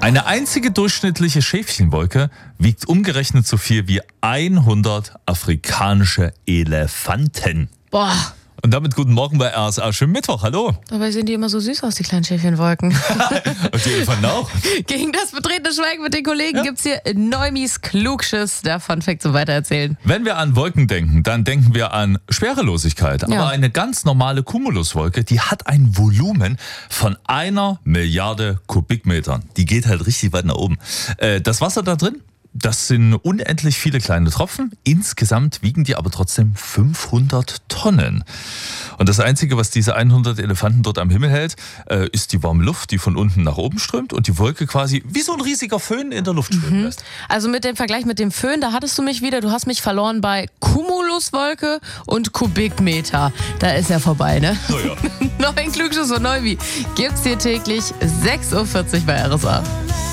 Eine einzige durchschnittliche Schäfchenwolke wiegt umgerechnet so viel wie 100 afrikanische Elefanten. Boah. Und damit guten Morgen bei RSA. Schönen Mittwoch, hallo. Dabei sehen die immer so süß aus, die kleinen Schäfchenwolken. Und die Elefanten auch. Gegen das betretene Schweigen mit den Kollegen gibt's hier Neumis Klugschiss, der Funfact zum Weitererzählen. Wenn wir an Wolken denken, dann denken wir an Schwerelosigkeit. Ja. Aber eine ganz normale Cumuluswolke, die hat ein Volumen von 1 Milliarde Kubikmetern. Die geht halt richtig weit nach oben. Das Wasser da drin, das sind unendlich viele kleine Tropfen. Insgesamt wiegen die aber trotzdem 500 Tonnen. Und das Einzige, was diese 100 Elefanten dort am Himmel hält, ist die warme Luft, die von unten nach oben strömt und die Wolke quasi wie so ein riesiger Föhn in der Luft schweben lässt. Also mit dem Vergleich mit dem Föhn, da hattest du mich wieder. Du hast mich verloren bei Cumuluswolke und Kubikmeter. Da ist ja vorbei, ne? Oh ja. Neuen Klugschiss von Neumi gibt's hier täglich 6.40 Uhr bei RSA.